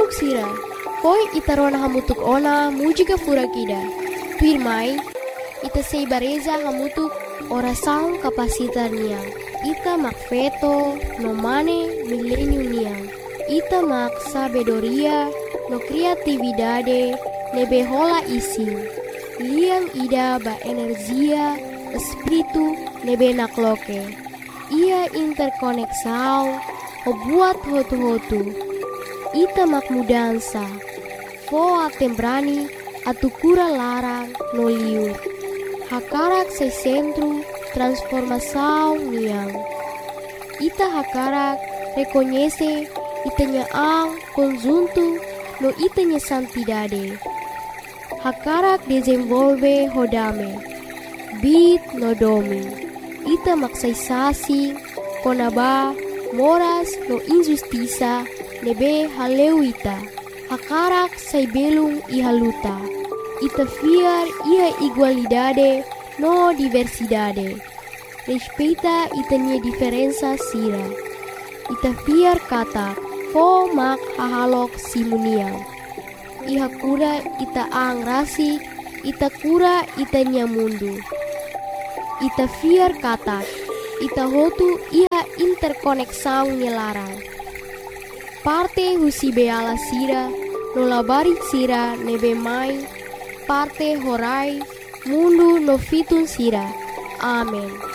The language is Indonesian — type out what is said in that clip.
Tunggu sira, poi ita rona hamutuk ona mujika fura kida. Pirmai, ita sei bareza hamutuk orasaun kapasitar niang. Ita mak feto no mane milenium niang. Ita mak sabedoria no kreatividade nebe hola ising. Liang ida ba energia espiritu nebe nakloke. Ia interkoneksau o buat hotu-hotu. Ita mak mudansa. Foa tembrani atu kura larang no liur. Hakarak se centro transformação niang. Ita hakarak reconhece itanya ang conjunto no itanya santidade. Hakarak desenvolve hodame. Bit no domi. Ita maksaisasi konaba moras no injustiça nebe haleuita. Hakarak say belung ihaluta. Ita fiar ia igualdade no diversidade. Respeita itanya diferença sira. Ita fiar kata fo mak hahalok simuniang. Iha kura ita ang rasi, ita kura itanya mundu. Ita fiar kata, ita hotu iha interkoneksau nyelarang. Parte husi beala sira, nolabari sira nebe mai, parte horai, mundu no fitun sira. Amen.